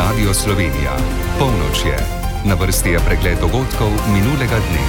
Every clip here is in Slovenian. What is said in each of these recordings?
Radio Slovenija. Polnoč je. Na vrsti je pregled dogodkov minulega dne.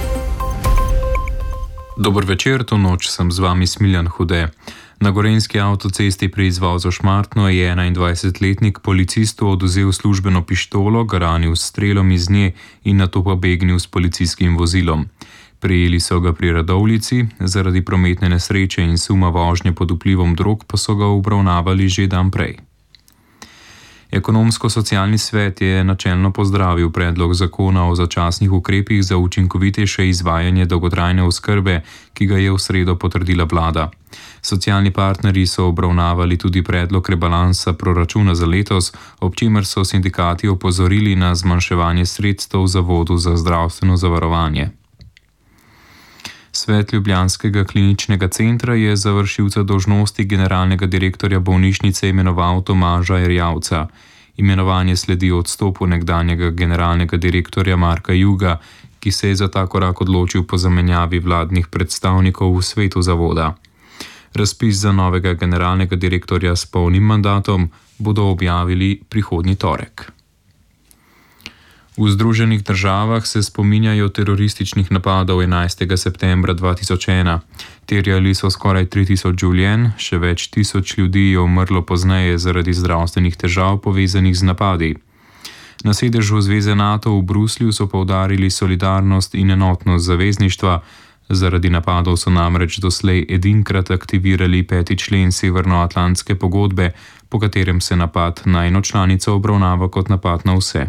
Dober večer, to noč sem z vami Smiljan Hude. Na gorenjski avtocesti pri izvozu Šmartno je 21-letnik policistu odvzel službeno pištolo, ga ranil s strelom iz nje in nato pobegnil s policijskim vozilom. Prijeli so ga pri Radovljici, zaradi prometne nesreče in suma vožnje pod vplivom drog pa so ga obravnavali že dan prej. Ekonomsko-socialni svet je načelno pozdravil predlog zakona o začasnih ukrepih za učinkovitejše izvajanje dolgotrajne oskrbe, ki ga je v sredo potrdila vlada. Socialni partnerji so obravnavali tudi predlog rebalansa proračuna za letos, ob čemer so sindikati opozorili na zmanjševanje sredstev Zavodu za zdravstveno zavarovanje. Svet ljubljanskega kliničnega centra je za vršilca dolžnosti generalnega direktorja bolnišnice imenoval Tomaža Erjavca. Imenovanje sledi odstopu nekdanjega generalnega direktorja Marka Juga, ki se je za ta korak odločil po zamenjavi vladnih predstavnikov v svetu zavoda. Razpis za novega generalnega direktorja s polnim mandatom bodo objavili prihodnji torek. V Združenih državah se spominjajo terorističnih napadov 11. septembra 2001. Terjali so skoraj 3000 življenj, še več tisoč ljudi je umrlo pozneje zaradi zdravstvenih težav povezanih z napadi. Na sedežu Zveze NATO v Bruslju so poudarili solidarnost in enotnost zavezništva. Zaradi napadov so namreč doslej edinkrat aktivirali 5. člen Severnoatlantske pogodbe, po katerem se napad na eno članico obravnava kot napad na vse.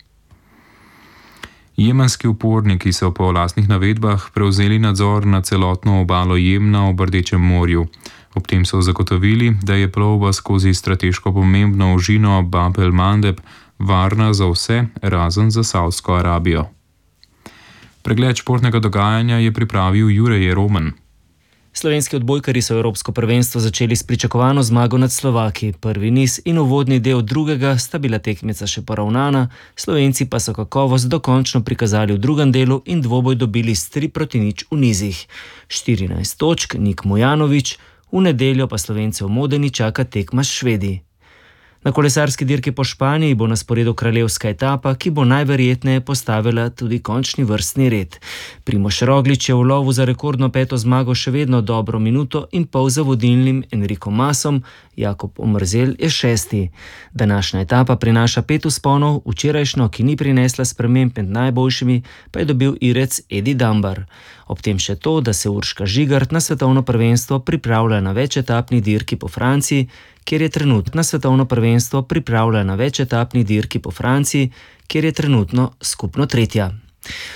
Jemenski uporniki so po lastnih navedbah prevzeli nadzor nad celotno obalo Jemna ob Rdečem morju. Ob tem so zagotovili, da je plovba skozi strateško pomembno ožino Bab el-Mandeb varna za vse, razen za Savdsko Arabijo. Pregled športnega dogajanja je pripravil Jure Roman. Slovenski odbojkarji so evropsko prvenstvo začeli s pričakovano zmago nad Slovaki. Prvi niz in uvodni del drugega sta bila tekmeca še poravnana, Slovenci pa so kakovost dokončno prikazali v drugem delu in dvoboj dobili s 3-0 v nizih. 14 točk, Nik Mujanović, v nedeljo pa Slovence v Modeni čaka tekma s Švedi. Na kolesarski dirki po Španiji bo na sporedu kraljevska etapa, ki bo najverjetneje postavila tudi končni vrstni red. Primož Roglič je v lovu za rekordno 5. zmago še vedno dobro minuto in pol za vodilnim Enrico Masom, Jakob Omerzel je 6. Današnja etapa prinaša 5 vzponov, včerajšnjo, ki ni prinesla sprememb med najboljšimi, pa je dobil Irec Edi Dambar. Ob tem še to, da se Urška Žigart na svetovno prvenstvo pripravlja na večetapni dirki po Franciji, kjer je trenutno skupno 3.